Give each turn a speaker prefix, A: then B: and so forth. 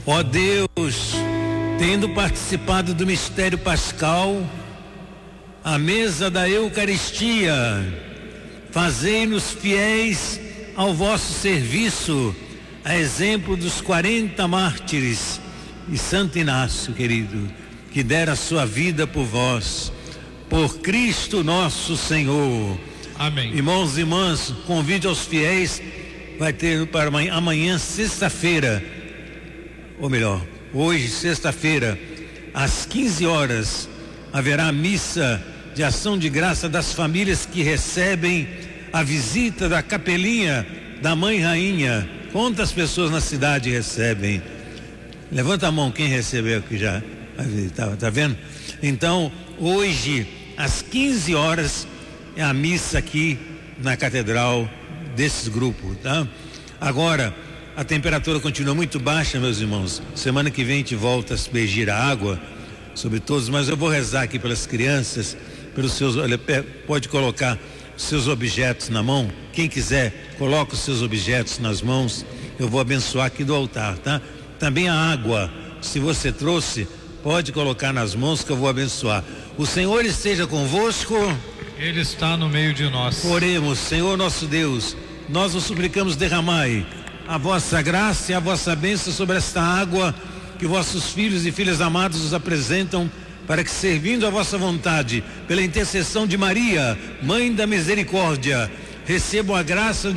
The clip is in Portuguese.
A: Ó Deus, tendo participado do mistério pascal, à mesa da Eucaristia, fazei-nos fiéis ao vosso serviço, a exemplo dos 40 mártires e Santo Inácio, querido, que dera a sua vida por vós, por Cristo nosso Senhor.
B: Amém.
A: Irmãos e irmãs, convide aos fiéis, vai ter para amanhã, sexta-feira, ou melhor, hoje, sexta-feira, às 15 horas, haverá a missa de ação de graça das famílias que recebem a visita da capelinha da Mãe Rainha. Quantas pessoas na cidade recebem? Levanta a mão quem recebeu aqui já. Tá vendo? Então, hoje, às 15 horas, é a missa aqui na catedral desses grupos, tá? Agora, a temperatura continua muito baixa, meus irmãos. Semana que vem a gente volta a aspergir a água sobre todos, mas eu vou rezar aqui pelas crianças, pelos seus, olha, pode colocar seus objetos na mão. Quem quiser, coloca os seus objetos nas mãos. Eu vou abençoar aqui do altar, tá? Também a água, se você trouxe, pode colocar nas mãos que eu vou abençoar. O Senhor esteja convosco.
B: Ele está no meio de nós.
A: Oremos. Senhor nosso Deus, nós vos suplicamos, derramai a vossa graça e a vossa bênção sobre esta água que vossos filhos e filhas amados nos apresentam, para que, servindo a vossa vontade, pela intercessão de Maria, Mãe da Misericórdia, recebam a graça